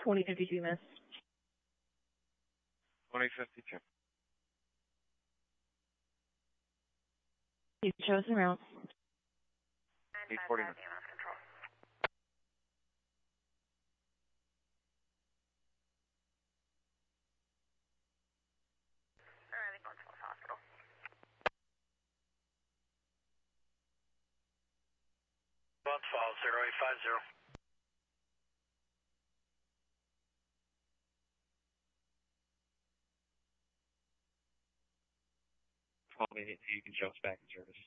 2052, miss. 2052. You've chosen route. 849. Hospital. Glens Falls, 0850. You can show us back in service.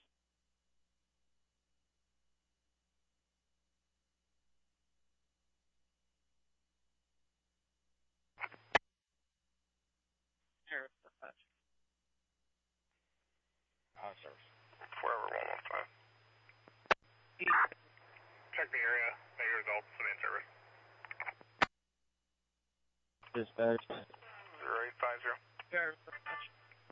Here, dispatch. Service. Forever 115. Check the area. Make your results. Put in service. Dispatch. 0850. Here, dispatch.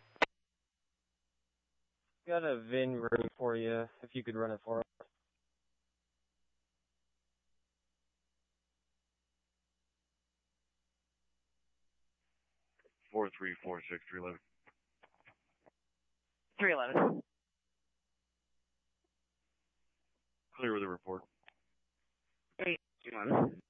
Got a VIN ready for you, if you could run it for us. 4346311. 311. Clear with the report. 821.